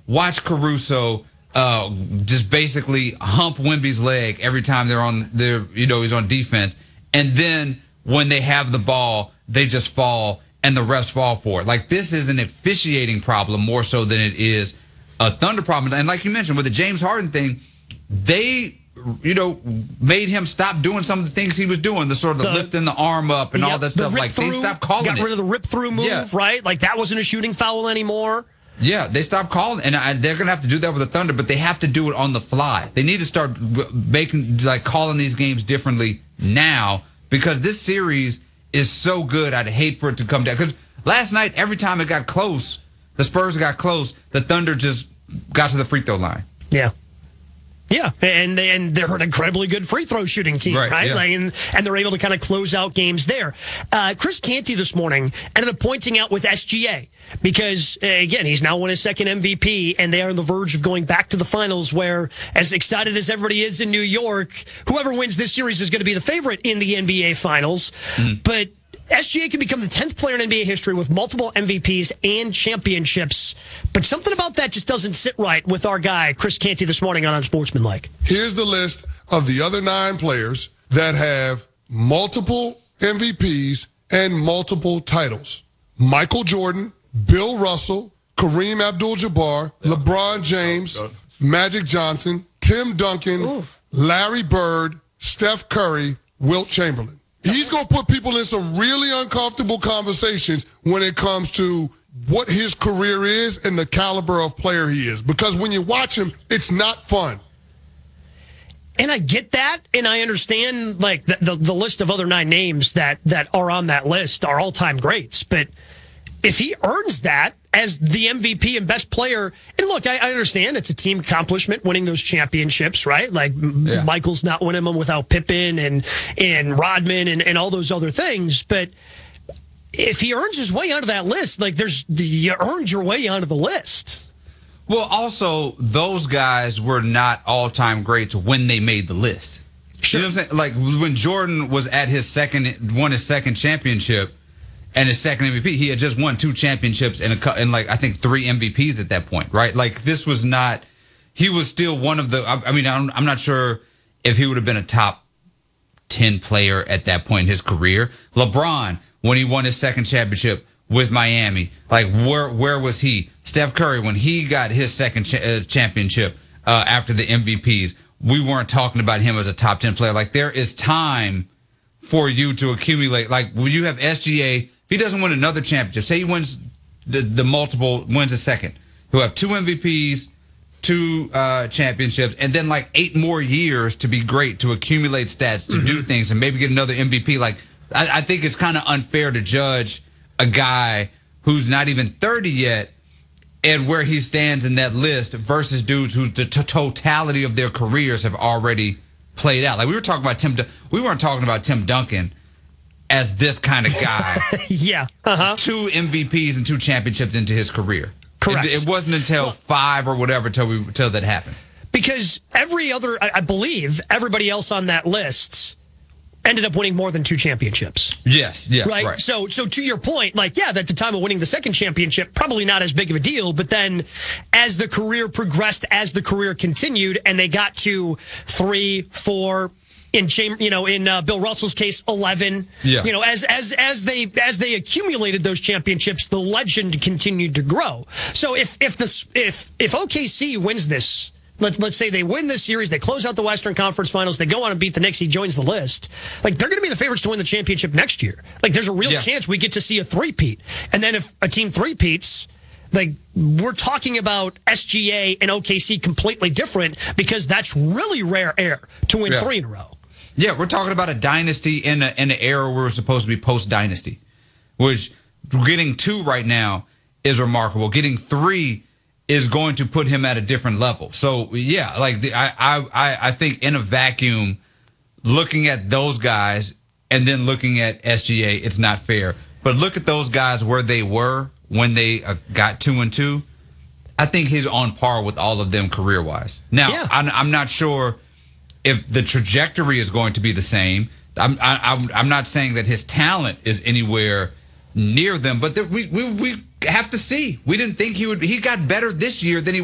watch Caruso just basically hump Wemby's leg every time he's on defense. And then when they have the ball, they just fall and the refs fall for it. Like, this is an officiating problem more so than it is a Thunder problem. And like you mentioned, with the James Harden thing, they, made him stop doing some of the things he was doing, the sort of lifting the arm up and all that stuff. Like, they stopped calling it. Got rid of the rip-through move, right? Like, that wasn't a shooting foul anymore. Yeah, they stopped calling, and they're going to have to do that with the Thunder, but they have to do it on the fly. They need to start calling these games differently now, because this series is so good. I'd hate for it to come down. Because last night, every time it got close, the Spurs got close, the Thunder just got to the free throw line. Yeah. Yeah, and they're an incredibly good free throw shooting team, right? Yeah. And they're able to kind of close out games there. Chris Canty this morning ended up pointing out with SGA because, again, he's now won his second MVP, and they are on the verge of going back to the finals where, as excited as everybody is in New York, whoever wins this series is going to be the favorite in the NBA Finals. But SGA could become the 10th player in NBA history with multiple MVPs and championships. But something about that just doesn't sit right with our guy, Chris Canty, this morning on Unsportsmanlike. Here's the list of the other 9 players that have multiple MVPs and multiple titles. Michael Jordan, Bill Russell, Kareem Abdul-Jabbar, LeBron James, Magic Johnson, Tim Duncan, Larry Bird, Steph Curry, Wilt Chamberlain. He's going to put people in some really uncomfortable conversations when it comes to what his career is and the caliber of player he is. Because when you watch him, it's not fun. And I get that, and I understand like the list of other 9 names that are on that list are all-time greats. But if he earns that as the MVP and best player, and look, I understand it's a team accomplishment winning those championships, right? Like Michael's not winning them without Pippen and Rodman and all those other things. But if he earns his way onto that list, like you earned your way onto the list. Well, also, those guys were not all-time greats when they made the list. Sure. You know what I'm saying? Like, when Jordan was at won his second championship and his second MVP, he had just won 2 championships and I think 3 MVPs at that point, right? Like, this was not, he was still one of the, I'm not sure if he would have been a top 10 player at that point in his career. LeBron, when he won his second championship with Miami, like, where was he? Steph Curry, when he got his second championship after the MVPs, we weren't talking about him as a top 10 player. Like, there is time for you to accumulate. Like, when you have SGA, if he doesn't win another championship, say he wins wins a second, he'll have 2 MVPs, 2 championships, and then like 8 more years to be great, to accumulate stats, to do things, and maybe get another MVP. Like, I think it's kind of unfair to judge a guy who's not even 30 yet and where he stands in that list versus dudes who the totality of their careers have already played out. Like, we weren't talking about Tim Duncan as this kind of guy. Yeah. 2 MVPs and 2 championships into his career. Correct. It wasn't until 5 or whatever till that happened. Because I believe everybody else on that list ended up winning more than 2 championships. Yes, yeah, right. So to your point, like, yeah, at the time of winning the second championship, probably not as big of a deal. But then, as the career progressed, as the career continued, and they got to 3, 4. In Bill Russell's case, 11. Yeah. As they accumulated those championships, the legend continued to grow. So if OKC wins this, let's say they win this series, they close out the Western Conference Finals, they go on and beat the Knicks, he joins the list. Like, they're going to be the favorites to win the championship next year. Like, there's a real chance we get to see a three-peat. And then if a team three-peats, like, we're talking about SGA and OKC completely different, because that's really rare air to win 3 in a row. Yeah, we're talking about a dynasty in an era where we're supposed to be post-dynasty, which getting 2 right now is remarkable. Getting 3 is going to put him at a different level. So, yeah, like, I think in a vacuum, looking at those guys and then looking at SGA, it's not fair. But look at those guys where they were when they got 2 and 2. I think he's on par with all of them career-wise. Now, I'm not sure if the trajectory is going to be the same. I'm not saying that his talent is anywhere near them, but we have to see. We didn't think he got better this year than he